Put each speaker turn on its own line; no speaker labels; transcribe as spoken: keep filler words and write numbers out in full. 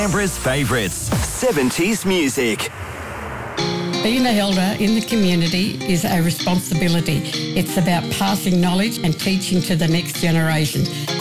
Canberra's favourites, seventies music.
Being an elder in the community is a responsibility. It's about passing knowledge and teaching to the next generation.